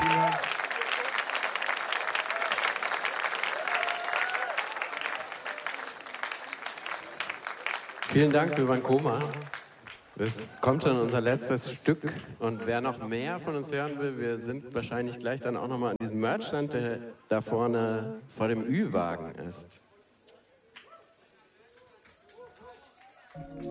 Vielen Dank. Vielen Dank für Vancoma. Das kommt schon unser letztes Stück. Und wer noch mehr von uns hören will, wir sind wahrscheinlich gleich dann auch nochmal an diesem Merchstand, der da vorne vor dem Ü-Wagen ist.